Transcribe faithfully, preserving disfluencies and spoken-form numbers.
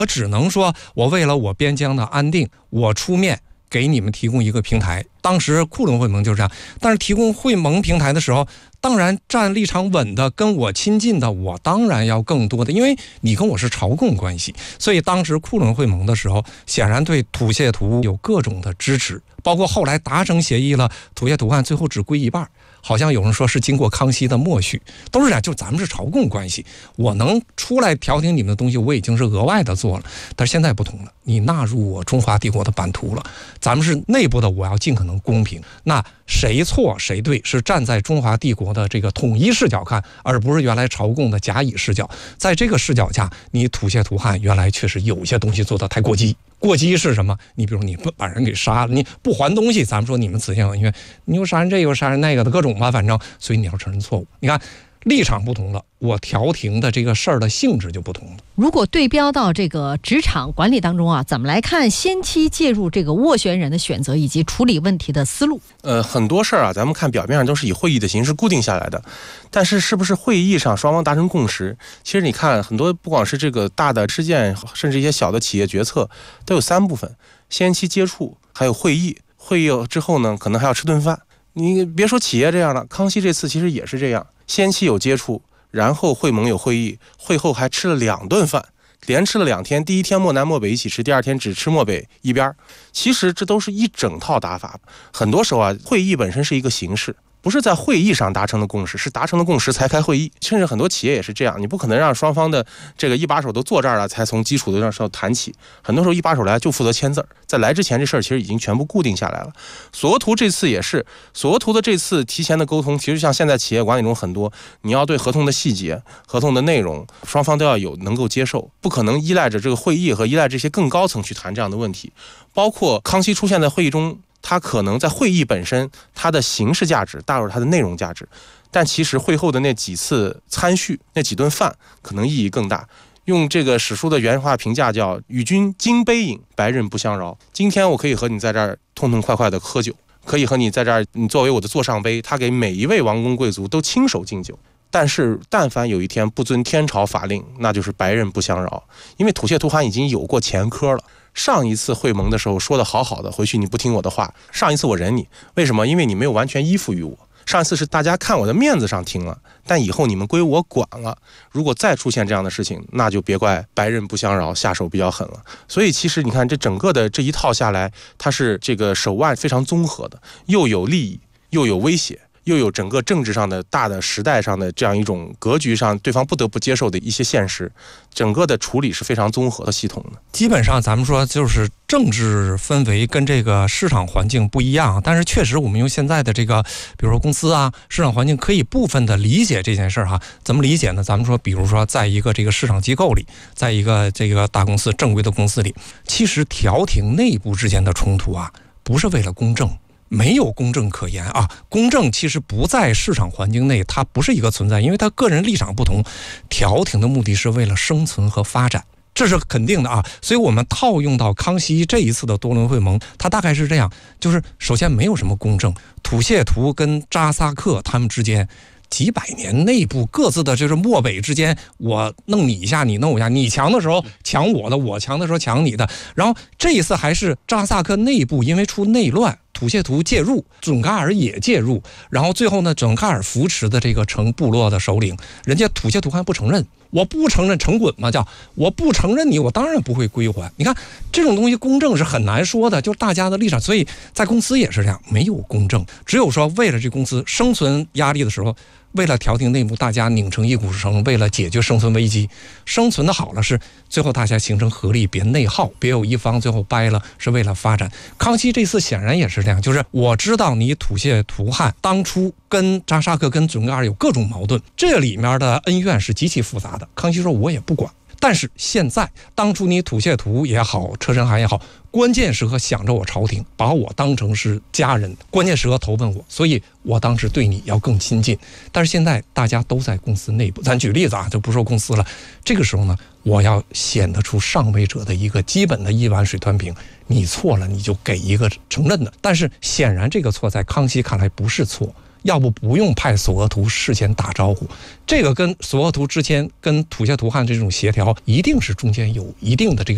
我只能说，我为了我边疆的安定，我出面给你们提供一个平台。当时库伦会盟就是这样，但是提供会盟平台的时候，当然站立场稳的、跟我亲近的，我当然要更多的，因为你跟我是朝贡关系。所以当时库伦会盟的时候，显然对土谢图有各种的支持，包括后来达成协议了，土谢图汉最后只归一半。好像有人说是经过康熙的默许，都是这样，就咱们是朝贡关系，我能出来调停你们的东西，我已经是额外的做了。但是现在不同了，你纳入我中华帝国的版图了，咱们是内部的，我要尽可能公平。那谁错谁对，是站在中华帝国的这个统一视角看，而不是原来朝贡的甲乙视角。在这个视角下，你土谢图汉原来确实有些东西做得太过激。过激是什么？你比如你不把人给杀了，你不还东西，咱们说你们慈禧因为你又杀人这个又杀人那个的各种吧，反正所以你要承认错误。你看立场不同了，我调停的这个事儿的性质就不同了。 如果对标到这个职场管理当中啊，怎么来看先期介入这个斡旋人的选择以及处理问题的思路？ 呃，很多事儿啊，咱们看表面上都是以会议的形式固定下来的，但是是不是会议上双方达成共识？其实你看很多，不光是这个大的事件，甚至一些小的企业决策，都有三部分：先期接触，还有会议，会议之后呢，可能还要吃顿饭。你别说企业这样了，康熙这次其实也是这样，先期有接触，然后会盟有会议，会后还吃了两顿饭，连吃了两天，第一天漠南漠北一起吃，第二天只吃漠北一边。其实这都是一整套打法。很多时候啊，会议本身是一个形式，不是在会议上达成的共识，是达成了共识才开会议。甚至很多企业也是这样，你不可能让双方的这个一把手都坐这儿了才从基础的上谈起。很多时候一把手来就负责签字，在来之前这事儿其实已经全部固定下来了。索额图这次也是，索额图的这次提前的沟通，其实像现在企业管理中很多，你要对合同的细节、合同的内容，双方都要有能够接受，不可能依赖着这个会议和依赖这些更高层去谈这样的问题。包括康熙出现在会议中，它可能在会议本身，它的形式价值大于它的内容价值，但其实会后的那几次参叙、那几顿饭，可能意义更大。用这个史书的原话评价叫“与君金杯饮，白刃不相饶”。今天我可以和你在这儿痛痛快快的喝酒，可以和你在这儿，你作为我的座上杯，他给每一位王公贵族都亲手敬酒。但是但凡有一天不遵天朝法令，那就是白刃不相饶。因为土谢图汗已经有过前科了。上一次会盟的时候说的好好的，回去你不听我的话，上一次我忍你，为什么？因为你没有完全依附于我。上一次是大家看我的面子上听了，但以后你们归我管了。如果再出现这样的事情，那就别怪白刃不相饶，下手比较狠了。所以其实你看这整个的这一套下来，它是这个手腕非常综合的，又有利益，又有威胁，又有整个政治上的大的时代上的这样一种格局上对方不得不接受的一些现实，整个的处理是非常综合的系统的。 基本上咱们说就是政治氛围跟这个市场环境不一样，但是确实我们用现在的这个比如说公司啊市场环境可以部分的理解这件事哈。怎么理解呢？咱们说比如说在一个这个市场机构里，在一个这个大公司正规的公司里，其实调停内部之间的冲突啊，不是为了公正，没有公正可言啊！公正其实不在市场环境内，它不是一个存在，因为它个人立场不同。调停的目的是为了生存和发展，这是肯定的啊。所以我们套用到康熙这一次的多伦会盟，它大概是这样：就是首先没有什么公正，土谢图跟扎萨克他们之间几百年内部各自的就是漠北之间，我弄你一下，你弄我一下，你强的时候抢我的，我强的时候抢你的。然后这一次还是扎萨克内部因为出内乱，土谢图介入，准噶尔也介入，然后最后呢，准噶尔扶持的这个成部落的首领，人家土谢图汗不承认，我不承认成滚嘛，叫我不承认你，我当然不会归还。你看这种东西公正是很难说的，就是大家的立场，所以在公司也是这样，没有公正，只有说为了这公司生存压力的时候，为了调停内部，大家拧成一股绳，为了解决生存危机，生存的好了是最后大家形成合力，别内耗，别有一方最后掰了，是为了发展。康熙这次显然也是这样，就是我知道你土谢图汗当初跟扎萨克跟准噶尔有各种矛盾，这里面的恩怨是极其复杂的。康熙说我也不管，但是现在当初你土谢图也好，车臣汗也好，关键时刻想着我朝廷，把我当成是家人，关键时刻投奔我，所以我当时对你要更亲近。但是现在大家都在公司内部，咱举例子啊，就不说公司了。这个时候呢，我要显得出上位者的一个基本的一碗水端平，你错了你就给一个承认的。但是显然这个错在康熙看来不是错，要不不用派索额图事先打招呼，这个跟索额图之前跟土谢图汗这种协调，一定是中间有一定的这个